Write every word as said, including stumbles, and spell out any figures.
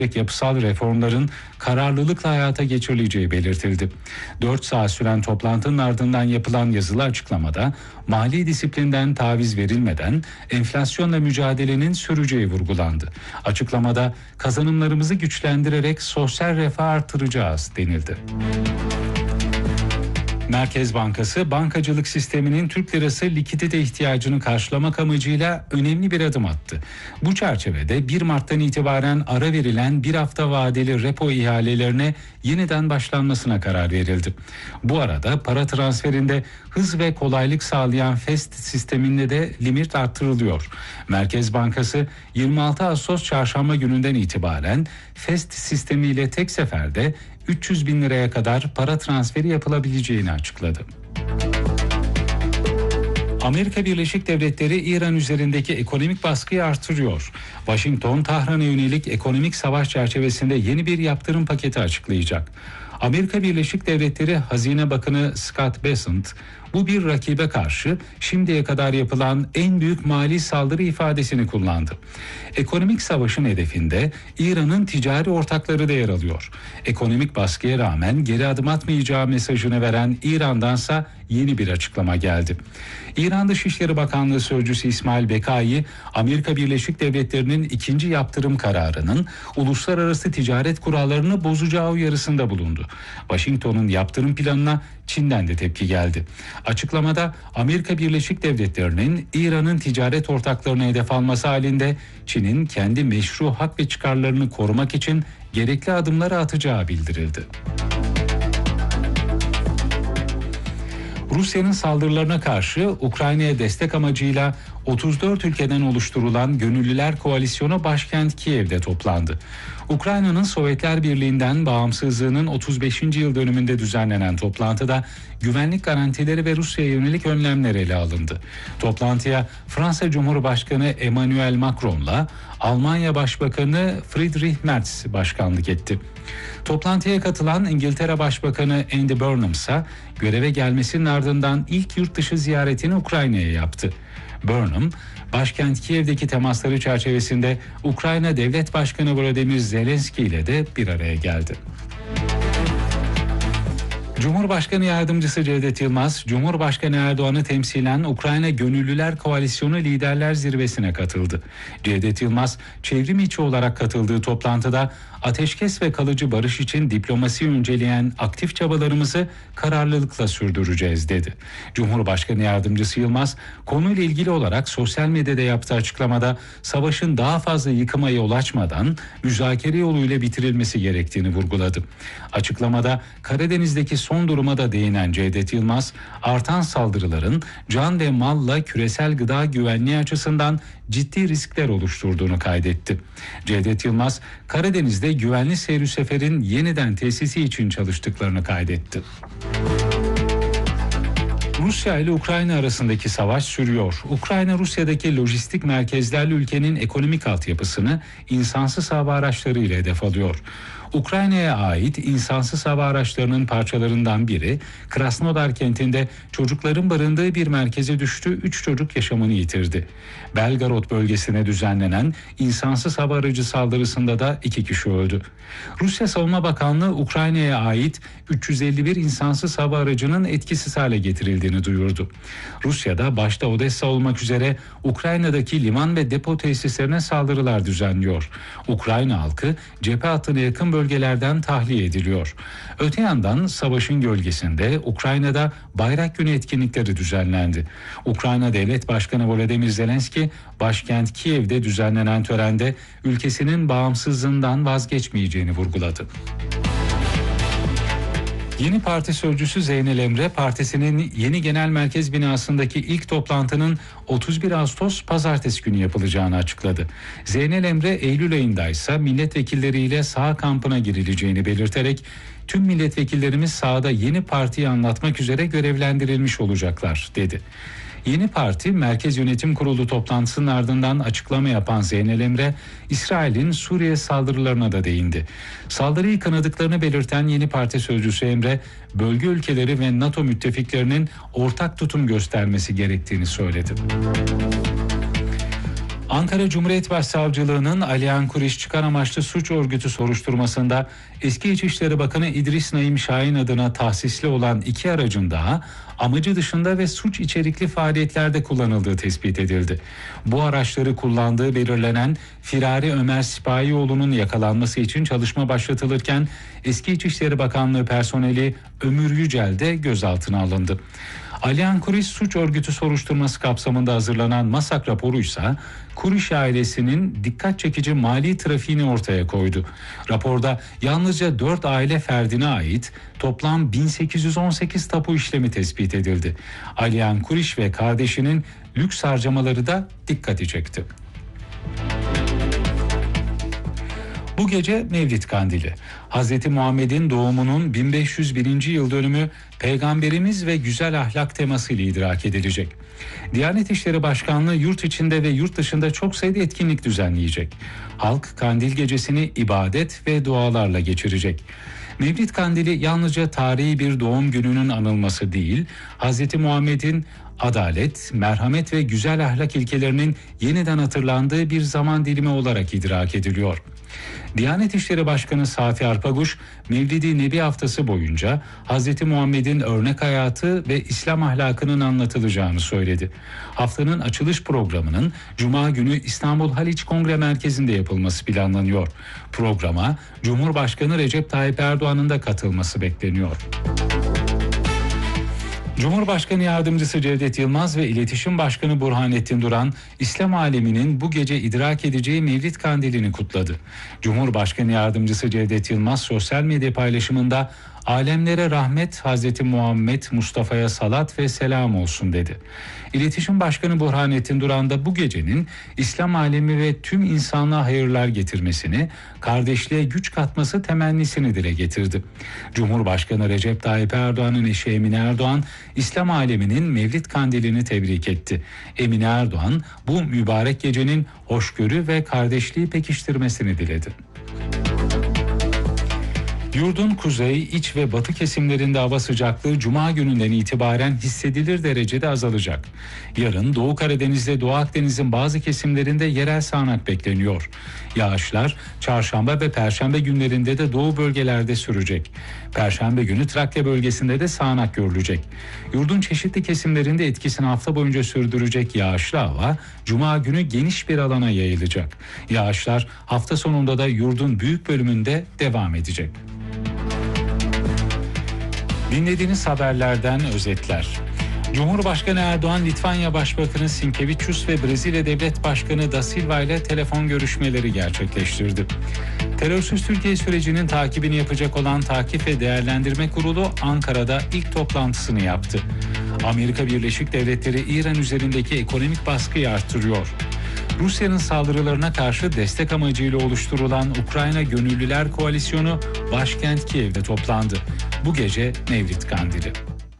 yapısal reformların kararlılıkla hayata geçirileceği belirtildi. dört saat süren toplantının ardından yapılan yazılı açıklamada mali disiplinden taviz verilmeden enflasyonla mücadelenin süreceği vurgulandı. Açıklamada kazanımlarımızı güçlendirerek sosyal refah artıracağız denildi. Merkez Bankası, bankacılık sisteminin Türk lirası likidite ihtiyacını karşılamak amacıyla önemli bir adım attı. Bu çerçevede bir Mart'tan itibaren ara verilen bir hafta vadeli repo ihalelerine yeniden başlanmasına karar verildi. Bu arada para transferinde hız ve kolaylık sağlayan FEST sisteminde de limit artırılıyor. Merkez Bankası yirmi altı Ağustos çarşamba gününden itibaren FEST sistemiyle tek seferde üç yüz bin liraya kadar para transferi yapılabileceğini açıkladı. Amerika Birleşik Devletleri İran üzerindeki ekonomik baskıyı artırıyor. Washington, Tahran'a yönelik ekonomik savaş çerçevesinde yeni bir yaptırım paketi açıklayacak. Amerika Birleşik Devletleri Hazine Bakanı Scott Bessent, bu bir rakibe karşı şimdiye kadar yapılan en büyük mali saldırı ifadesini kullandı. Ekonomik savaşın hedefinde İran'ın ticari ortakları da yer alıyor. Ekonomik baskıya rağmen geri adım atmayacağı mesajını veren İran'dansa yeni bir açıklama geldi. İran Dışişleri Bakanlığı Sözcüsü İsmail Bekai, Amerika Birleşik Devletleri'nin ikinci yaptırım kararının uluslararası ticaret kurallarını bozacağı uyarısında bulundu. Washington'un yaptırım planına Çin'den de tepki geldi. Açıklamada Amerika Birleşik Devletleri'nin İran'ın ticaret ortaklarına hedef alması halinde Çin'in kendi meşru hak ve çıkarlarını korumak için gerekli adımları atacağı bildirildi. Rusya'nın saldırılarına karşı Ukrayna'ya destek amacıyla otuz dört ülkeden oluşturulan Gönüllüler Koalisyonu başkent Kiev'de toplandı. Ukrayna'nın Sovyetler Birliği'nden bağımsızlığının otuz beşinci yıl dönümünde düzenlenen toplantıda güvenlik garantileri ve Rusya'ya yönelik önlemler ele alındı. Toplantıya Fransa Cumhurbaşkanı Emmanuel Macron'la Almanya Başbakanı Friedrich Merz başkanlık etti. Toplantıya katılan İngiltere Başbakanı Andy Burnham ise göreve gelmesinin ardından ilk yurt dışı ziyaretini Ukrayna'ya yaptı. Burnham, başkent Kiev'deki temasları çerçevesinde Ukrayna Devlet Başkanı Volodymyr Zelenski ile de bir araya geldi. Cumhurbaşkanı Yardımcısı Cevdet Yılmaz, Cumhurbaşkanı Erdoğan'ı temsilen Ukrayna Gönüllüler Koalisyonu Liderler Zirvesi'ne katıldı. Cevdet Yılmaz, çevrim içi olarak katıldığı toplantıda ateşkes ve kalıcı barış için diplomasiyi önceleyen aktif çabalarımızı kararlılıkla sürdüreceğiz dedi. Cumhurbaşkanı Yardımcısı Yılmaz, konuyla ilgili olarak sosyal medyada yaptığı açıklamada savaşın daha fazla yıkıma yol açmadan müzakere yoluyla bitirilmesi gerektiğini vurguladı. Açıklamada Karadeniz'deki son duruma da değinen Cevdet Yılmaz, artan saldırıların can ve malla küresel gıda güvenliği açısından ciddi riskler oluşturduğunu kaydetti. Cevdet Yılmaz, Karadeniz'de güvenli seyir seferin yeniden tesisi için çalıştıklarını kaydetti. Rusya ile Ukrayna arasındaki savaş sürüyor. Ukrayna, Rusya'daki lojistik merkezlerle ülkenin ekonomik altyapısını insansız hava araçlarıyla hedef alıyor. Ukrayna'ya ait insansız hava araçlarının parçalarından biri Krasnodar kentinde çocukların barındığı bir merkeze düştü, üç çocuk yaşamını yitirdi. Belgorod bölgesine düzenlenen insansız hava aracı saldırısında da iki kişi öldü. Rusya Savunma Bakanlığı Ukrayna'ya ait üç yüz elli bir insansız hava aracının etkisiz hale getirildiğini duyurdu. Rusya'da başta Odessa olmak üzere Ukrayna'daki liman ve depo tesislerine saldırılar düzenliyor. Ukrayna halkı cephe hattına yakın bölgelerden tahliye ediliyor. Öte yandan savaşın gölgesinde Ukrayna'da Bayrak Günü etkinlikleri düzenlendi. Ukrayna Devlet Başkanı Volodymyr Zelenski, başkent Kiev'de düzenlenen törende ülkesinin bağımsızlığından vazgeçmeyeceğini vurguladı. Yeni Parti Sözcüsü Zeynel Emre, partisinin yeni genel merkez binasındaki ilk toplantının otuz bir Ağustos Pazartesi günü yapılacağını açıkladı. Zeynel Emre, Eylül ayında ise milletvekilleriyle saha kampına girileceğini belirterek, tüm milletvekillerimiz sahada yeni partiyi anlatmak üzere görevlendirilmiş olacaklar, dedi. Yeni parti Merkez Yönetim Kurulu toplantısının ardından açıklama yapan Zeynel Emre, İsrail'in Suriye saldırılarına da değindi. Saldırıyı kınadıklarını belirten Yeni Parti Sözcüsü Emre, bölge ülkeleri ve NATO müttefiklerinin ortak tutum göstermesi gerektiğini söyledi. Ankara Cumhuriyet Başsavcılığı'nın Aliyan Kuriş çıkar amaçlı suç örgütü soruşturmasında eski İçişleri Bakanı İdris Naim Şahin adına tahsisli olan iki aracın daha amacı dışında ve suç içerikli faaliyetlerde kullanıldığı tespit edildi. Bu araçları kullandığı belirlenen Firari Ömer Sipahioğlu'nun yakalanması için çalışma başlatılırken eski İçişleri Bakanlığı personeli Ömür Yücel de gözaltına alındı. Aliyan Kuriş suç örgütü soruşturması kapsamında hazırlanan MASAK raporuysa Kuriş ailesinin dikkat çekici mali trafiğini ortaya koydu. Raporda yalnızca dört aile ferdine ait toplam bin sekiz yüz on sekiz tapu işlemi tespit edildi. Aliyan Kuriş ve kardeşinin lüks harcamaları da dikkati çekti. Bu gece Mevlid Kandili. Hazreti Muhammed'in doğumunun bin beş yüz birinci yıl dönümü Peygamberimiz ve güzel ahlak temasıyla idrak edilecek. Diyanet İşleri Başkanlığı yurt içinde ve yurt dışında çok sayıda etkinlik düzenleyecek. Halk Kandil gecesini ibadet ve dualarla geçirecek. Mevlid Kandili yalnızca tarihi bir doğum gününün anılması değil, Hazreti Muhammed'in adalet, merhamet ve güzel ahlak ilkelerinin yeniden hatırlandığı bir zaman dilimi olarak idrak ediliyor. Diyanet İşleri Başkanı Safi Arpaguş, Mevlid-i Nebi haftası boyunca Hazreti Muhammed'in örnek hayatı ve İslam ahlakının anlatılacağını söyledi. Haftanın açılış programının Cuma günü İstanbul Haliç Kongre Merkezi'nde yapılması planlanıyor. Programa Cumhurbaşkanı Recep Tayyip Erdoğan'ın da katılması bekleniyor. Cumhurbaşkanı Yardımcısı Cevdet Yılmaz ve İletişim Başkanı Burhanettin Duran, İslam aleminin bu gece idrak edeceği Mevlid Kandili'ni kutladı. Cumhurbaşkanı Yardımcısı Cevdet Yılmaz sosyal medya paylaşımında alemlere rahmet, Hazreti Muhammed Mustafa'ya salat ve selam olsun dedi. İletişim Başkanı Burhanettin Duran da bu gecenin İslam alemi ve tüm insanlığa hayırlar getirmesini, kardeşliğe güç katması temennisini dile getirdi. Cumhurbaşkanı Recep Tayyip Erdoğan'ın eşi Emine Erdoğan, İslam aleminin Mevlid Kandili'ni tebrik etti. Emine Erdoğan bu mübarek gecenin hoşgörü ve kardeşliği pekiştirmesini diledi. Yurdun kuzey, iç ve batı kesimlerinde hava sıcaklığı Cuma gününden itibaren hissedilir derecede azalacak. Yarın Doğu Karadeniz'de Doğu Akdeniz'in bazı kesimlerinde yerel sağanak bekleniyor. Yağışlar Çarşamba ve Perşembe günlerinde de Doğu bölgelerde sürecek. Perşembe günü Trakya bölgesinde de sağanak görülecek. Yurdun çeşitli kesimlerinde etkisini hafta boyunca sürdürecek yağışlı hava Cuma günü geniş bir alana yayılacak. Yağışlar hafta sonunda da yurdun büyük bölümünde devam edecek. Dinlediğiniz haberlerden özetler. Cumhurbaşkanı Erdoğan, Litvanya Başbakanı Sinkevičius ve Brezilya Devlet Başkanı Da Silva ile telefon görüşmeleri gerçekleştirdi. Terörsüz Türkiye sürecinin takibini yapacak olan Takip ve Değerlendirme Kurulu Ankara'da ilk toplantısını yaptı. Amerika Birleşik Devletleri İran üzerindeki ekonomik baskıyı artırıyor. Rusya'nın saldırılarına karşı destek amacıyla oluşturulan Ukrayna Gönüllüler Koalisyonu başkent Kiev'de toplandı. Bu gece Mevlid Kandili.